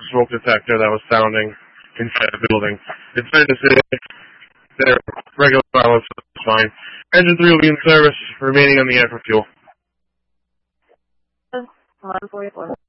smoke detector that was sounding inside the building. It's fair to say their regular balance is fine. Engine 3 will be in service, remaining on the air for fuel. 144.